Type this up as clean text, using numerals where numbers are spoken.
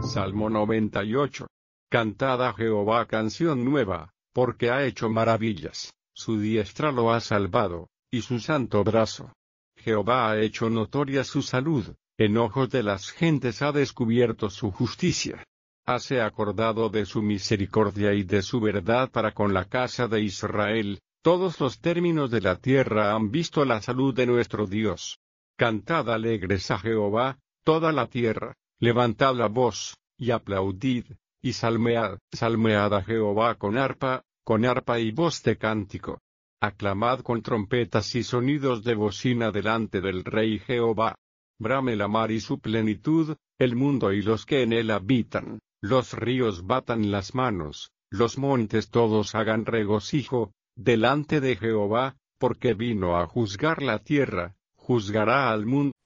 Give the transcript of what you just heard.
Salmo 98. Cantad a Jehová canción nueva, porque ha hecho maravillas, su diestra lo ha salvado, y su santo brazo. Jehová ha hecho notoria su salud, en ojos de las gentes ha descubierto su justicia. Hase acordado de su misericordia y de su verdad para con la casa de Israel, todos los términos de la tierra han visto la salud de nuestro Dios. Cantad alegres a Jehová, toda la tierra, levantad la voz, y aplaudid, y salmead a Jehová con arpa y voz de cántico. Aclamad con trompetas y sonidos de bocina delante del Rey Jehová. Brame la mar y su plenitud, el mundo y los que en él habitan, los ríos batan las manos, los montes todos hagan regocijo, delante de Jehová, porque vino a juzgar la tierra, juzgará al mundo.